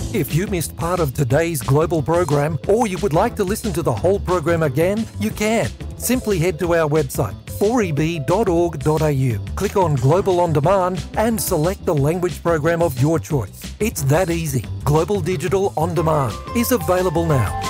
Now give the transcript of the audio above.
If you missed part of today's Global program or you would like to listen to the whole program again, you can. Simply head to our website 4eb.org.au, click on Global On Demand and select the language program of your choice. It's that easy. Global Digital On Demand is available now.